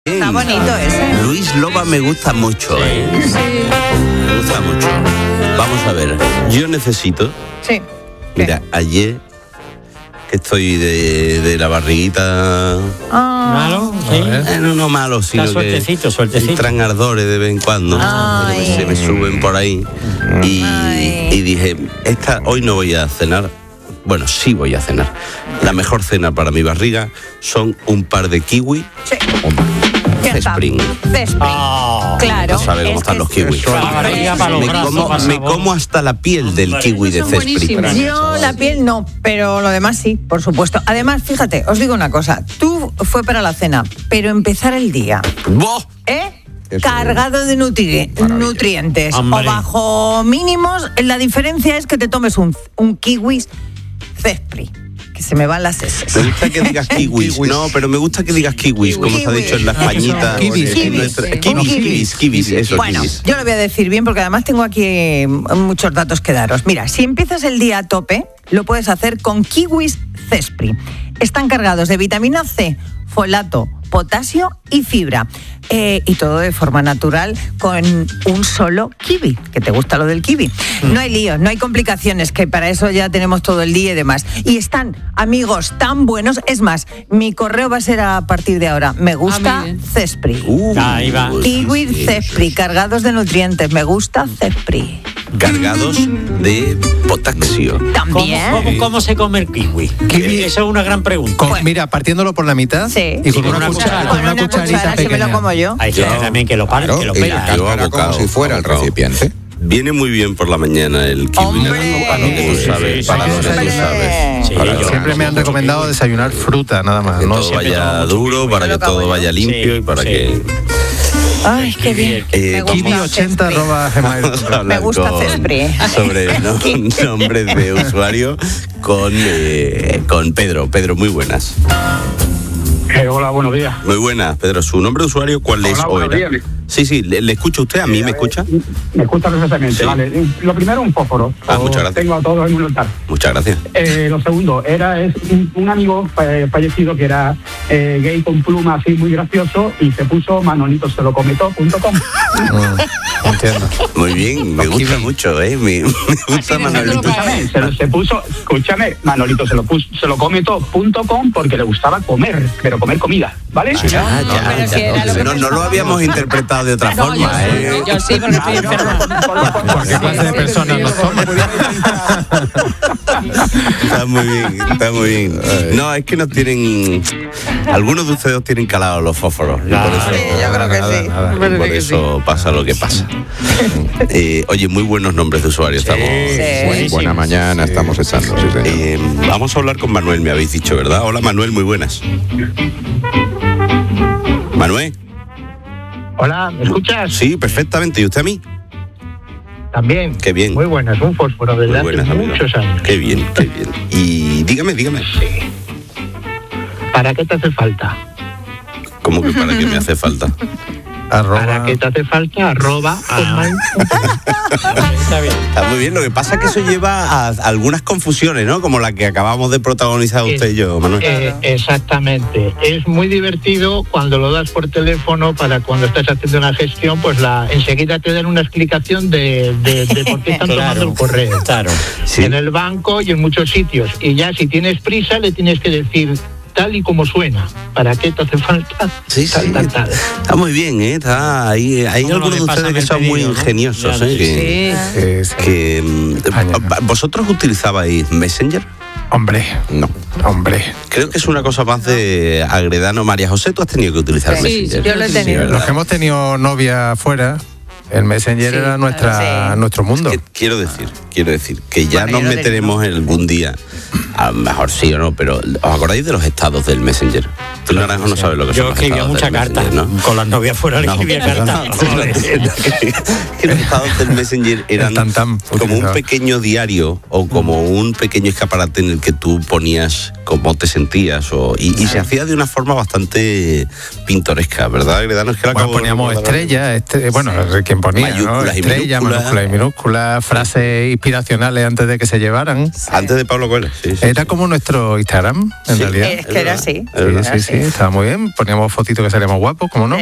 Está bonito ese. Luis Loba me gusta mucho. Sí. Me gusta mucho. Vamos a ver. Yo necesito. Sí. Mira, ayer que estoy de la barriguita. ¿Malo? Sí. No malo, sino sueltecito. Entran ardores de vez en cuando. Se me suben por ahí. Y dije, hoy no voy a cenar. Bueno, sí voy a cenar. La mejor cena para mi barriga son un par de kiwi. Sí. Cespring. Claro. No sabe cómo están los kiwis. Me como hasta la piel del kiwi de Cespring. Yo la piel no, pero lo demás sí, por supuesto. Además, fíjate, os digo una cosa. Tú fue para la cena, pero empezar el día. ¡Boh! Cargado de nutrientes. Hombre. O bajo mínimos, la diferencia es que te tomes un kiwi Cespring. Que se me van las S. Me gusta que digas kiwis. No, pero me gusta que digas kiwis, como se ha dicho en la Españita. Kiwis, eso. Bueno, kiwis. yo lo voy a decir bien porque además tengo aquí muchos datos que daros. Mira, si empiezas el día a tope, lo puedes hacer con kiwis Cespring. Están cargados de vitamina C, folato, potasio y fibra. Y todo de forma natural con un solo kiwi, que te gusta lo del kiwi. No hay líos, no hay complicaciones, que para eso ya tenemos todo el día y demás. Y están, amigos, tan buenos. Es más, mi correo va a ser a partir de ahora. Me gusta Cespring. Ahí va. Kiwi Cespring, cargados de nutrientes. Me gusta Cespring. Cargados de potasio. También. ¿Cómo se come el kiwi? Esa es una gran pregunta. Mira, partiéndolo por la mitad. Sí. Y con Con una una cucharita si me lo como yo. Hay que también que lo pare, que lo pega. Yo abocado, como si fuera el recipiente. Viene muy bien por la mañana el kiwi. ¡Hombre! Para lo que tú sabes. Sí, Para lo que tú hombre. sabes. Sí, Para yo Siempre me han recomendado desayunar fruta, nada más. que No todo siempre vaya tomo duro, kiwi. para que todo vaya limpio Sí, y para sí. que... Ay, qué bien. Me gusta Cespring. kiwi80@gmail.com. Me gusta Cespring. Sobre nombres de usuario con Pedro. Pedro, muy buenas. Hola, buenos días. Muy buenas, Pedro. ¿Su nombre de usuario cuál es? Hola, o buenos era? días. Sí, ¿le escucha usted? ¿A mí me escucha? Me escucha perfectamente, Sí. vale. Lo primero, un fósforo. Muchas gracias. Tengo a todos en un altar. Muchas gracias. Lo segundo, es un amigo fallecido que era gay con pluma así muy gracioso y se puso manolitoselocometó.com. Entiendo. Muy bien, me gusta mucho, Me gusta Manolito. Se puso, escúchame, manolitoselocometó.com porque le gustaba comer, pero comer comida, ¿vale? Pero si era lo que No lo habíamos interpretado de otra forma, Yo sí, porque estoy enferma. ¿Por qué clase de personas nos somos? Está muy bien. No, es que nos tienen... Algunos de ustedes tienen calados los fósforos. Y por eso, yo creo que sí. por eso pasa lo que pasa. Oye, muy buenos nombres de usuario estamos. Buena mañana, estamos echando. Sí, señor. Vamos a hablar con Manuel, me habéis dicho, ¿verdad? Hola, Manuel, muy buenas. Manuel. Hola, ¿me escuchas? Sí, perfectamente. ¿Y usted a mí? También. Qué bien. Muy buenas, un fósforo Muy desde hace buenas, amigo. muchos años. Qué bien. Y dígame. ¿Para qué te hace falta? ¿Cómo que para qué me hace falta? ¿Para qué te hace falta? @hotmail.com. Está bien. Está muy bien, lo que pasa es que eso lleva a algunas confusiones, ¿no? Como la que acabamos de protagonizar usted y yo, Manuel. Exactamente. Es muy divertido cuando lo das por teléfono para cuando estás haciendo una gestión, pues enseguida te dan una explicación de por qué están tomando el correo. Claro. Sí. En el banco y en muchos sitios. Y ya si tienes prisa le tienes que decir tal y como suena. ¿Para qué te hace falta? Sí. Tal. Está muy bien, ¿eh? Hay ¿Cómo algunos no de le ustedes pasan que el son muy pedido, no? ingeniosos, Ya, ¿eh? ¿Vosotros utilizabais Messenger? Hombre, No. hombre. Creo que es una cosa más de Agredano. María José, tú has tenido que utilizar Sí, Messenger. yo lo he tenido. ¿verdad? Los que hemos tenido novia afuera, el Messenger Sí, era claro, sí. nuestro mundo. Quiero decir que ya Bueno, nos yo lo meteremos en algún día, a lo mejor sí o no, pero ¿os acordáis de los estados del Messenger? Tú, Naranjo, no sabes lo que son Yo los escribía estados muchas del cartas. Messenger, ¿no? Con las novias fuera le escribía cartas. Que los estados del Messenger eran El tam-tam como un utilizado. pequeño diario o como un pequeño escaparate en el que tú ponías cómo te sentías y se hacía de una forma bastante pintoresca, ¿verdad, Agredano? Es que lo Bueno, acabo de poníamos recordar. estrellas, bueno, que ponía, ¿no? Mayúsculas y Estrellas, minúsculas. mayúsculas y minúsculas, frases inspiracionales antes de que se llevaran. Antes de Pablo Coelho, sí. Era como nuestro Instagram, en Sí. realidad. Es que era así. Es verdad. Sí, estaba muy bien. Poníamos fotitos que salíamos guapos, como no.